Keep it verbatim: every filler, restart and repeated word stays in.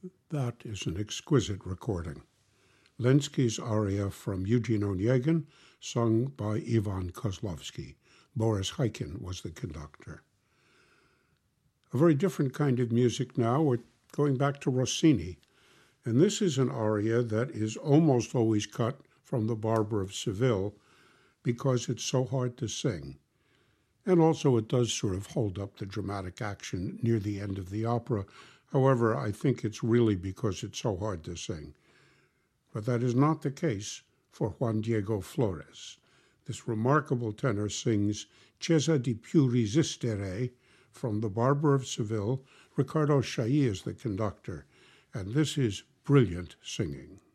That is an exquisite recording. Lenski's aria from Eugene Onegin, sung by Ivan Kozlovsky. Boris Haikin was the conductor. A very different kind of music now. We're going back to Rossini. And this is an aria that is almost always cut from The Barber of Seville because it's so hard to sing. And also it does sort of hold up the dramatic action near the end of the opera. However, I think it's really because it's so hard to sing. But that is not the case for Juan Diego Flores. This remarkable tenor sings Cesa di più resistere from The Barber of Seville. Ricardo Chailly is the conductor, and this is brilliant singing.